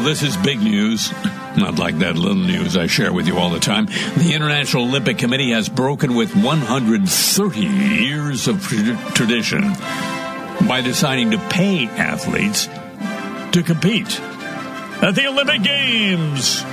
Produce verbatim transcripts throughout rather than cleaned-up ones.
this is big news. Not like that little news I share with you all the time. The International Olympic Committee has broken with one hundred thirty years of tradition by deciding to pay athletes to compete at the Olympic Games.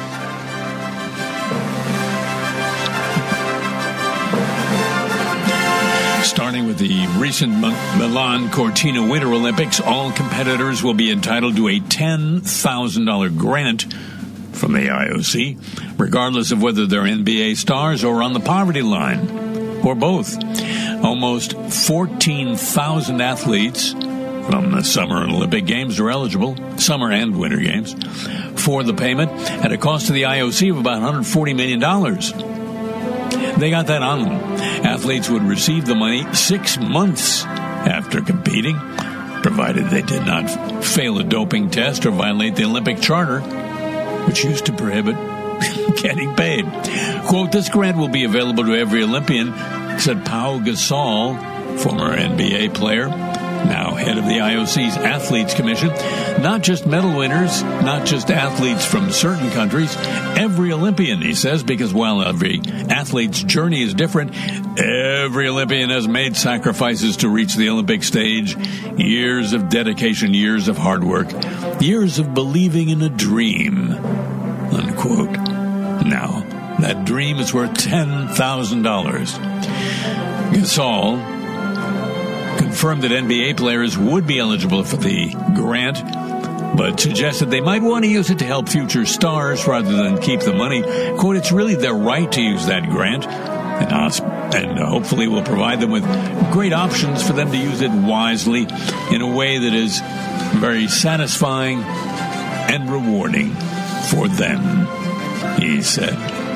Starting with the recent Milan Cortina Winter Olympics, all competitors will be entitled to a ten thousand dollars grant from the I O C, regardless of whether they're N B A stars or on the poverty line, or both. Almost fourteen thousand athletes from the Summer Olympic Games are eligible, Summer and Winter Games, for the payment at a cost to the I O C of about one hundred forty million dollars. They got that on them. Athletes would receive the money six months after competing, provided they did not fail a doping test or violate the Olympic Charter, which used to prohibit getting paid. Quote, this grant will be available to every Olympian, said Pau Gasol, former N B A player, now head of the I O C's Athletes Commission. Not just medal winners, not just athletes from certain countries, every Olympian, he says, because while every athlete's journey is different, every Olympian has made sacrifices to reach the Olympic stage. Years of dedication, years of hard work, years of believing in a dream, unquote. Now, that dream is worth ten thousand dollars. Gasol confirmed that N B A players would be eligible for the grant, but suggested they might want to use it to help future stars rather than keep the money. Quote, it's really their right to use that grant, and, and hopefully will provide them with great options for them to use it wisely in a way that is very satisfying and rewarding for them, he said.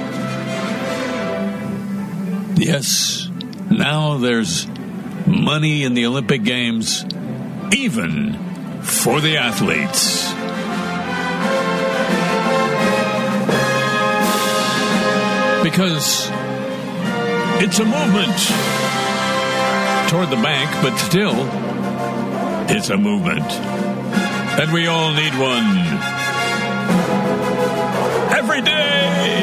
Yes, now there's money in the Olympic Games, even for the athletes. Because it's a movement toward the bank, but still, it's a movement. And we all need one. Every day.